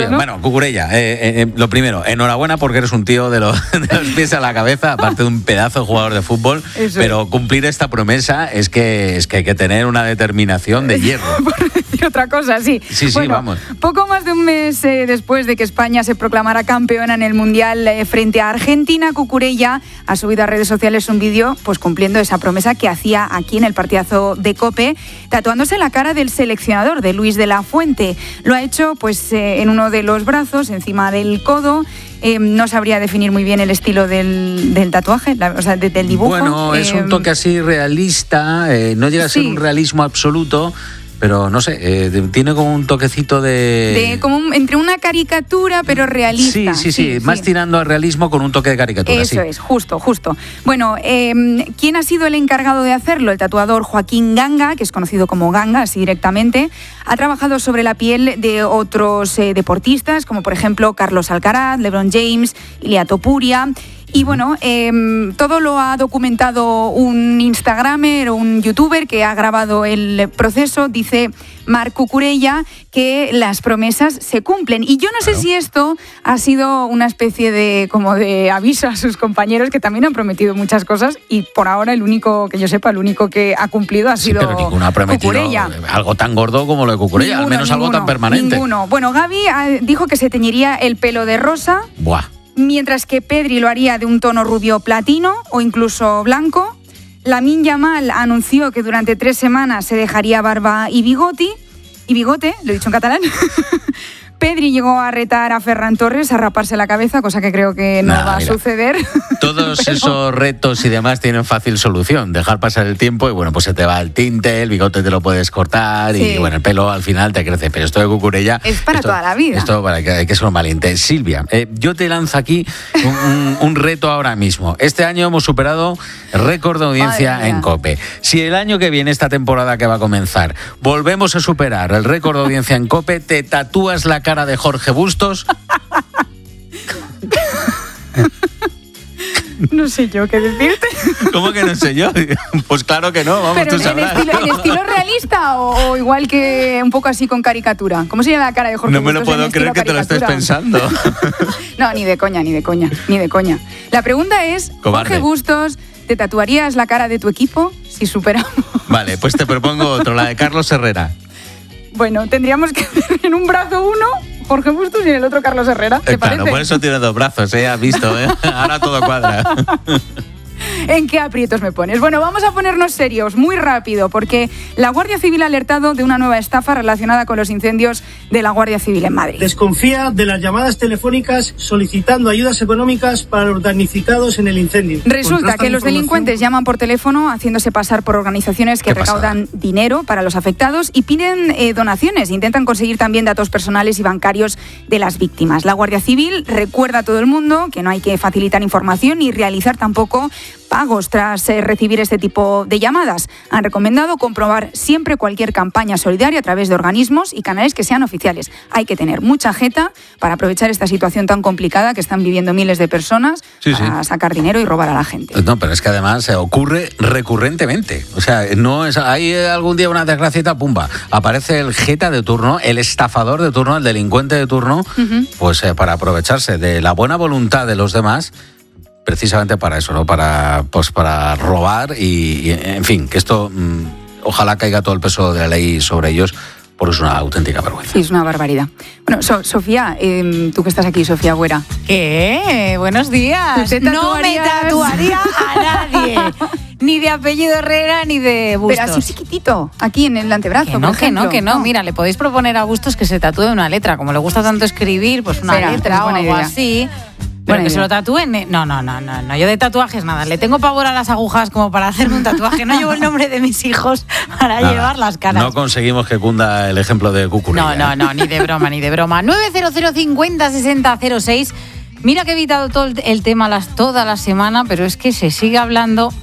rápido. ¿no? Bueno, Cucurella, lo primero, enhorabuena porque eres un tío de los pies a la cabeza, aparte de un pedazo de jugador de fútbol, Eso pero cumplir esta promesa es que hay que tener una determinación de hierro. Por decir otra cosa, sí. Sí, bueno, vamos. Poco más de un mes después de que España se proclamara campeona en el Mundial frente a Argentina, Cucurella ha subido a redes sociales un vídeo pues cumpliendo esa promesa que hacía aquí en el partidazo de COPE, tatuándose la cara del seleccionador, de Luis de la Fuente. Lo ha hecho pues en uno de los brazos, encima del codo. No sabría definir muy bien el estilo del tatuaje, o sea, del dibujo. Bueno, es un toque así realista, no llega a ser un realismo absoluto, pero no sé, tiene como un toquecito de entre una caricatura pero realista. Sí, más tirando a realismo con un toque de caricatura. Eso es, justo. Bueno, ¿quién ha sido el encargado de hacerlo? El tatuador Joaquín Ganga, que es conocido como Ganga, así directamente, ha trabajado sobre la piel de otros deportistas, como por ejemplo Carlos Alcaraz, LeBron James, Ilia Topuria. Y bueno, todo lo ha documentado un instagramer o un youtuber que ha grabado el proceso. Dice Marc Cucurella que las promesas se cumplen. Y yo no sé si esto ha sido una especie de aviso a sus compañeros, que también han prometido muchas cosas, y por ahora el único que ha cumplido ha sido pero ninguno ha prometido Cucurella. Algo tan gordo como lo de Cucurella, al menos algo tan permanente. Ninguno. Bueno, Gavi dijo que se teñiría el pelo de rosa. Buah. Mientras que Pedri lo haría de un tono rubio platino o incluso blanco. Lamine Yamal anunció que durante 3 semanas se dejaría barba y bigote, lo he dicho en catalán. Pedri llegó a retar a Ferran Torres a raparse la cabeza, cosa que creo que no va a suceder. Todos esos retos y demás tienen fácil solución. Dejar pasar el tiempo y bueno, pues se te va el tinte, el bigote te lo puedes cortar y bueno, el pelo al final te crece. Pero esto de Cucurella es para toda la vida. Esto para que hay que ser un valiente. Silvia, yo te lanzo aquí un reto ahora mismo. Este año hemos superado récord de audiencia en COPE. Si el año que viene, esta temporada que va a comenzar, volvemos a superar el récord de audiencia en COPE, te tatúas la cara de Jorge Bustos. No sé yo qué decirte. ¿Cómo que no sé yo? Pues claro que no, vamos, pero tú sabrás. ¿En estilo realista o igual que un poco así con caricatura? ¿Cómo sería la cara de Jorge Bustos? No me lo puedo creer que te lo estés pensando. No, ni de coña. La pregunta es, Cobarde. Jorge Bustos, ¿te tatuarías la cara de tu equipo si superamos? Vale, pues te propongo otro, la de Carlos Herrera. Bueno, tendríamos que hacer en un brazo uno Jorge Bustos y en el otro Carlos Herrera. ¿Te claro, parece? por eso tiene 2 brazos, has visto, ahora todo cuadra. ¿En qué aprietos me pones? Bueno, vamos a ponernos serios muy rápido, porque la Guardia Civil ha alertado de una nueva estafa relacionada con los incendios de la Guardia Civil en Madrid. Desconfía de las llamadas telefónicas solicitando ayudas económicas para los damnificados en el incendio. Resulta que los delincuentes llaman por teléfono haciéndose pasar por organizaciones que recaudan dinero para los afectados y piden donaciones. Intentan conseguir también datos personales y bancarios de las víctimas. La Guardia Civil recuerda a todo el mundo que no hay que facilitar información ni realizar tampoco pagos tras recibir este tipo de llamadas. Han recomendado comprobar siempre cualquier campaña solidaria a través de organismos y canales que sean oficiales. Hay que tener mucha jeta para aprovechar esta situación tan complicada que están viviendo miles de personas para sacar dinero y robar a la gente. No, pero es que además ocurre recurrentemente. O sea, no es hay algún día una desgracieta, pumba, aparece el jeta de turno, el estafador de turno, el delincuente de turno, pues para aprovecharse de la buena voluntad de los demás. Precisamente para eso, ¿no? Para robar y en fin, que esto ojalá caiga todo el peso de la ley sobre ellos, porque es una auténtica vergüenza. Sí, es una barbaridad. Bueno, Sofía, tú que estás aquí, Sofía Buera. ¿Qué? Buenos días. No me tatuaría a nadie. Ni de apellido Herrera, ni de Bustos. Pero así chiquitito, aquí en el antebrazo, que no. Mira, le podéis proponer a Bustos que se tatúe una letra. Como le gusta tanto escribir, pues una letra o algo así. Pero que se lo tatúen. No, yo de tatuajes nada. Le tengo pavor a las agujas como para hacerme un tatuaje. No llevo el nombre de mis hijos para llevar las caras. No conseguimos que cunda el ejemplo de Cucurella. No, ni de broma. 900 50 60 06. Mira que he evitado todo el tema toda la semana, pero es que se sigue hablando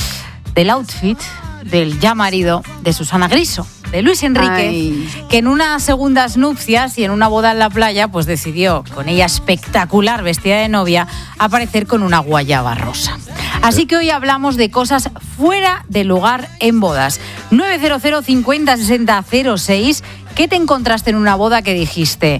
del outfit del ya marido de Susana Griso, de Luis Enrique, que en unas segundas nupcias y en una boda en la playa, pues decidió, con ella espectacular, vestida de novia, aparecer con una guayaba rosa. Así que hoy hablamos de cosas fuera de lugar en bodas. 900 50 60 06. ¿Qué te encontraste en una boda que dijiste?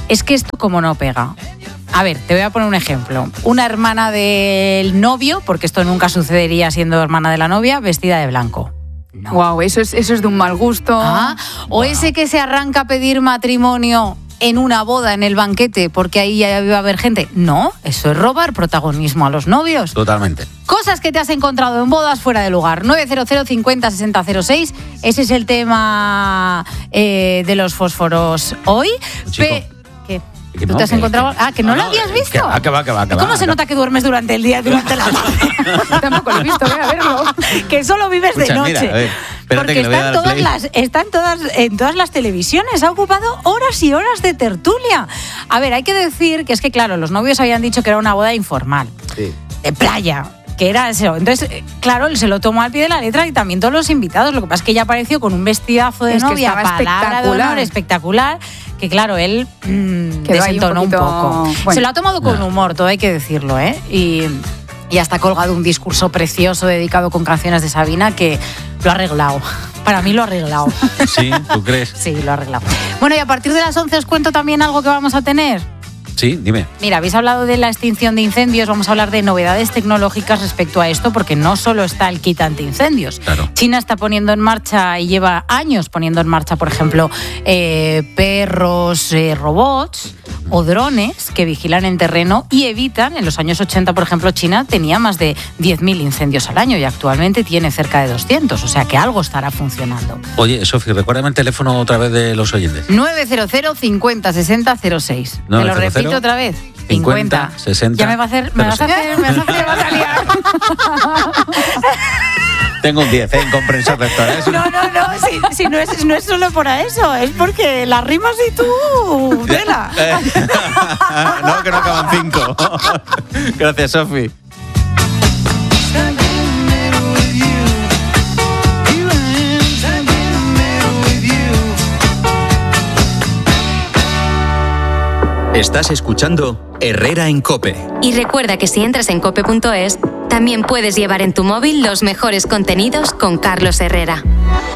es que esto como no pega. A ver, te voy a poner un ejemplo. Una hermana del novio, porque esto nunca sucedería siendo hermana de la novia, vestida de blanco. No. Wow, eso es de un mal gusto. O ese que se arranca a pedir matrimonio en una boda, en el banquete, porque ahí ya iba a haber gente. No, eso es robar protagonismo a los novios. Totalmente. Cosas que te has encontrado en bodas fuera de lugar. 900 50 60 06. Ese es el tema de los fósforos hoy. ¿Qué? ¿Tú te has encontrado? ¿Que no lo habías visto? Que va. ¿Cómo se nota que duermes durante el día y durante la tarde? Tampoco lo he visto, voy a verlo. Que solo vives de noche. Mira, a ver, porque está en todas las televisiones. Ha ocupado horas y horas de tertulia. A ver, hay que decir que es que, claro, los novios habían dicho que era una boda informal. Sí. De playa. Que era eso. Entonces, claro, él se lo tomó al pie de la letra y también todos los invitados. Lo que pasa es que ella apareció con un vestidazo de novia, palabra de honor, espectacular. Que claro, él desentonó un poco. Bueno, se lo ha tomado con humor, todo hay que decirlo, ¿eh? Y hasta ha colgado un discurso precioso dedicado con canciones de Sabina que lo ha arreglado. Para mí lo ha arreglado. ¿Sí? ¿Tú crees? Sí, lo ha arreglado. Bueno, y a partir de las 11 os cuento también algo que vamos a tener. Sí, dime. Mira, habéis hablado de la extinción de incendios, vamos a hablar de novedades tecnológicas respecto a esto, porque no solo está el kit antiincendios. Claro. China está poniendo en marcha y lleva años poniendo en marcha, por ejemplo, perros, robots o drones que vigilan en terreno y evitan. En los años 80, por ejemplo, China tenía más de 10.000 incendios al año y actualmente tiene cerca de 200, o sea que algo estará funcionando. Oye, Sofi, recuérdame el teléfono otra vez de los oyentes. 900 50 60 06. Te lo repito otra vez. 50 60. Ya me vas a liar. Tengo un 10 en comprensión lectora. No, si no es solo por eso, es porque las rimas y tú, tela. No, que no acaban 5. Gracias, Sofi. Estás escuchando Herrera en COPE. Y recuerda que si entras en cope.es, también puedes llevar en tu móvil los mejores contenidos con Carlos Herrera.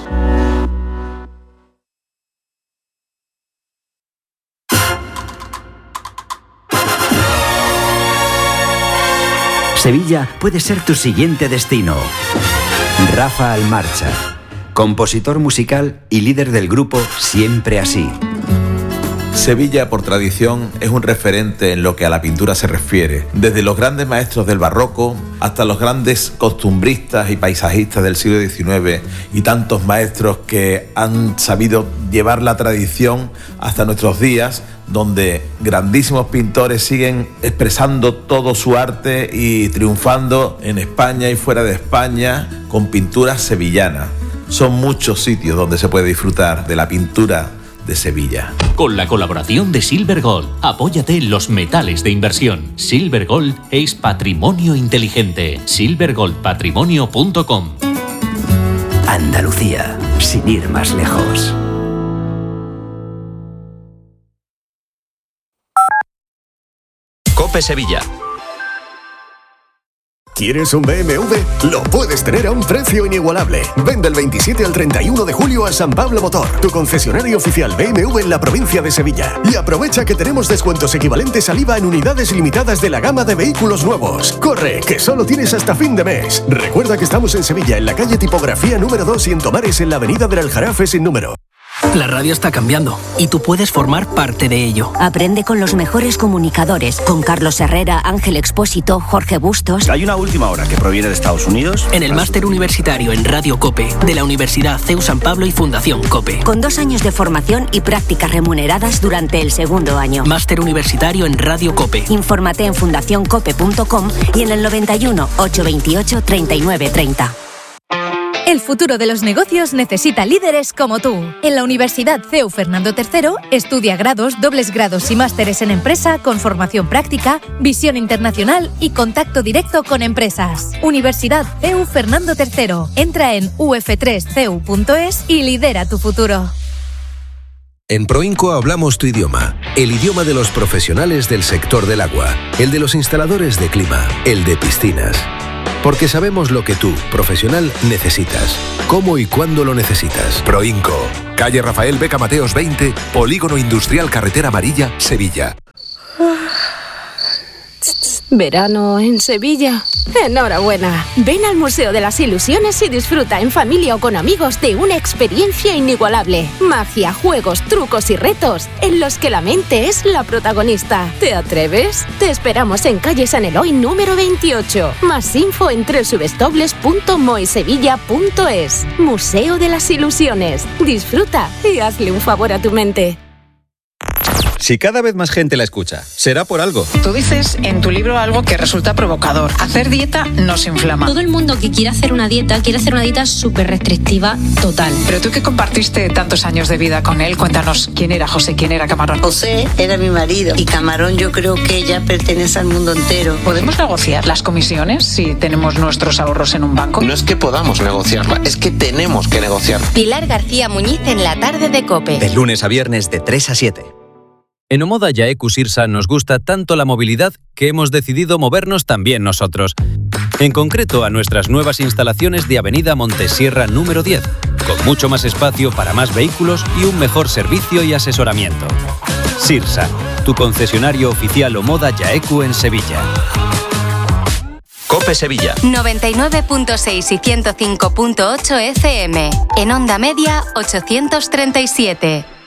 Sevilla puede ser tu siguiente destino. Rafa Almarcha, compositor musical y líder del grupo Siempre Así. Sevilla, por tradición, es un referente en lo que a la pintura se refiere, desde los grandes maestros del barroco hasta los grandes costumbristas y paisajistas del siglo XIX y tantos maestros que han sabido llevar la tradición hasta nuestros días, donde grandísimos pintores siguen expresando todo su arte y triunfando en España y fuera de España con pinturas sevillanas. Son muchos sitios donde se puede disfrutar de la pintura de Sevilla. Con la colaboración de Silver Gold, apóyate en los metales de inversión. Silver Gold es patrimonio inteligente. silvergoldpatrimonio.com. Andalucía, sin ir más lejos. COPE Sevilla. ¿Quieres un BMW? Lo puedes tener a un precio inigualable. Ven del 27 al 31 de julio a San Pablo Motor, tu concesionario oficial BMW en la provincia de Sevilla. Y aprovecha que tenemos descuentos equivalentes al IVA en unidades limitadas de la gama de vehículos nuevos. ¡Corre, que solo tienes hasta fin de mes! Recuerda que estamos en Sevilla, en la calle Tipografía número 2 y en Tomares, en la avenida del Aljarafe sin número. La radio está cambiando y tú puedes formar parte de ello. Aprende con los mejores comunicadores, con Carlos Herrera, Ángel Expósito, Jorge Bustos. Hay una última hora que proviene de Estados Unidos. En el máster universitario en Radio COPE de la Universidad CEU San Pablo y Fundación COPE. Con 2 años de formación y prácticas remuneradas durante el segundo año. Máster universitario en Radio COPE. Infórmate en fundacioncope.com y en el 91 828 39 30. El futuro de los negocios necesita líderes como tú. En la Universidad CEU Fernando III estudia grados, dobles grados y másteres en empresa con formación práctica, visión internacional y contacto directo con empresas. Universidad CEU Fernando III. Entra en uf3ceu.es y lidera tu futuro. En Proinco hablamos tu idioma, el idioma de los profesionales del sector del agua, el de los instaladores de clima, el de piscinas. Porque sabemos lo que tú, profesional, necesitas, cómo y cuándo lo necesitas. Proinco, Calle Rafael Beca Mateos 20, Polígono Industrial Carretera Amarilla, Sevilla. Verano en Sevilla. Enhorabuena. Ven al Museo de las Ilusiones y disfruta en familia o con amigos de una experiencia inigualable. Magia, juegos, trucos y retos en los que la mente es la protagonista. ¿Te atreves? Te esperamos en calle San Eloy número 28. Más info en www.moesevilla.es. Museo de las Ilusiones. Disfruta y hazle un favor a tu mente. Si cada vez más gente la escucha, será por algo. Tú dices en tu libro algo que resulta provocador. Hacer dieta nos inflama. Todo el mundo que quiere hacer una dieta súper restrictiva total. Pero tú que compartiste tantos años de vida con él, cuéntanos quién era José, quién era Camarón. José era mi marido y Camarón yo creo que ya pertenece al mundo entero. ¿Podemos negociar las comisiones si tenemos nuestros ahorros en un banco? No es que podamos negociarla, es que tenemos que negociar. Pilar García Muñiz en la tarde de COPE. De lunes a viernes de 3 a 7. En Omoda Yaeku Sirsa nos gusta tanto la movilidad que hemos decidido movernos también nosotros. En concreto a nuestras nuevas instalaciones de Avenida Montesierra número 10, con mucho más espacio para más vehículos y un mejor servicio y asesoramiento. Sirsa, tu concesionario oficial Omoda Yaeku en Sevilla. COPE Sevilla. 99.6 y 105.8 FM. En onda media 837.